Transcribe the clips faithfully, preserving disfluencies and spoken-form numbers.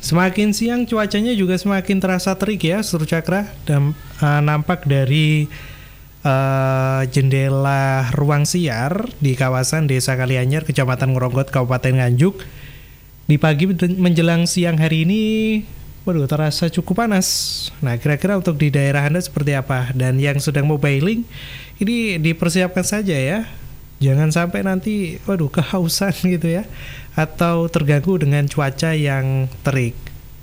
Semakin siang cuacanya juga semakin terasa terik ya, Seluruh Cakra. Dan uh, nampak dari uh, jendela ruang siar di kawasan Desa Kalianyar, Kecamatan Ngronggot, Kabupaten Nganjuk. Di pagi menjelang siang hari ini, waduh, terasa cukup panas. Nah, kira-kira untuk di daerah Anda seperti apa? Dan yang sedang mobiling, ini dipersiapkan saja ya. Jangan sampai nanti, waduh, kehausan gitu ya, atau terganggu dengan cuaca yang terik.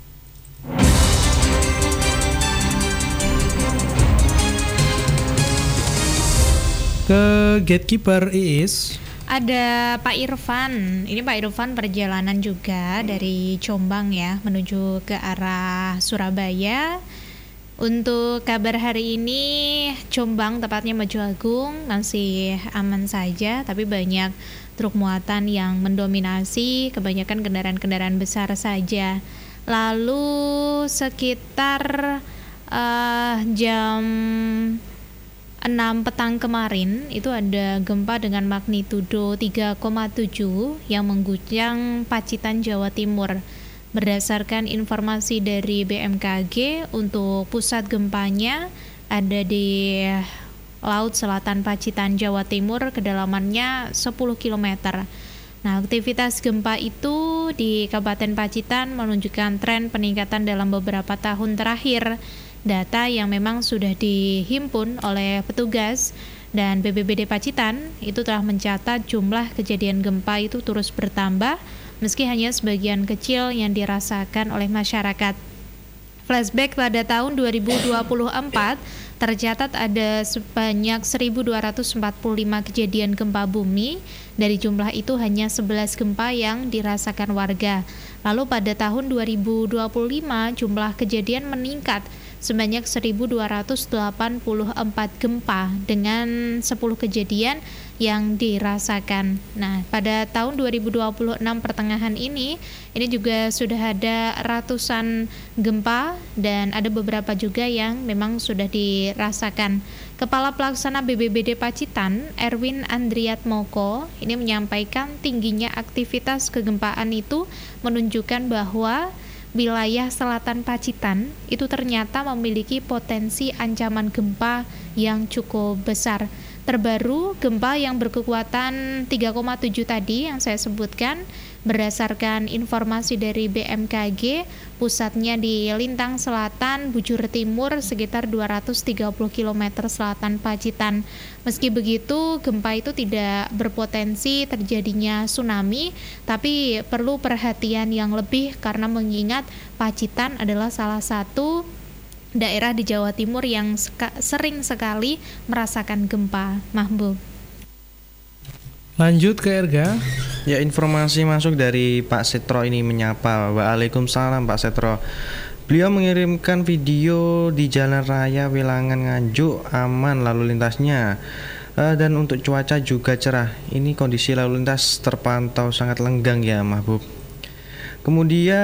Ke gatekeeper Iis. Ada Pak Irfan. Ini Pak Irfan perjalanan juga dari Jombang ya menuju ke arah Surabaya. Untuk kabar hari ini Jombang tepatnya Maju Agung masih aman saja, tapi banyak truk muatan yang mendominasi, kebanyakan kendaraan-kendaraan besar saja. Lalu sekitar uh, jam enam petang kemarin itu ada gempa dengan magnitudo tiga koma tujuh yang mengguncang Pacitan, Jawa Timur. Berdasarkan informasi dari B M K G, untuk pusat gempanya ada di Laut Selatan Pacitan, Jawa Timur, kedalamannya sepuluh kilometer. Nah, aktivitas gempa itu di Kabupaten Pacitan menunjukkan tren peningkatan dalam beberapa tahun terakhir. Data yang memang sudah dihimpun oleh petugas dan B B B D Pacitan itu telah mencatat jumlah kejadian gempa itu terus bertambah meski hanya sebagian kecil yang dirasakan oleh masyarakat. Flashback pada tahun dua ribu dua puluh empat tercatat ada sebanyak seribu dua ratus empat puluh lima kejadian gempa bumi. Dari jumlah itu hanya sebelas gempa yang dirasakan warga. Lalu pada tahun dua ribu dua puluh lima jumlah kejadian meningkat sebanyak seribu dua ratus delapan puluh empat gempa dengan sepuluh kejadian yang dirasakan. Nah, pada tahun dua ribu dua puluh enam pertengahan ini, ini juga sudah ada ratusan gempa dan ada beberapa juga yang memang sudah dirasakan. Kepala Pelaksana B B B D Pacitan, Erwin Andriatmoko, ini menyampaikan tingginya aktivitas kegempaan itu menunjukkan bahwa wilayah selatan Pacitan itu ternyata memiliki potensi ancaman gempa yang cukup besar. Terbaru, gempa yang berkekuatan tiga koma tujuh tadi yang saya sebutkan berdasarkan informasi dari B M K G, pusatnya di Lintang Selatan, Bujur Timur, sekitar dua ratus tiga puluh kilometer selatan Pacitan. Meski begitu, gempa itu tidak berpotensi terjadinya tsunami, tapi perlu perhatian yang lebih karena mengingat Pacitan adalah salah satu daerah di Jawa Timur yang seka- sering sekali merasakan gempa. Mahbub. Lanjut ke Erga. Ya, informasi masuk dari Pak Setro ini menyapa. Waalaikumsalam Pak Setro. Beliau mengirimkan video di Jalan Raya Wilangan Nganjuk aman lalu lintasnya. Uh, dan untuk cuaca juga cerah. Ini kondisi lalu lintas terpantau sangat lenggang ya Mahbub. Kemudian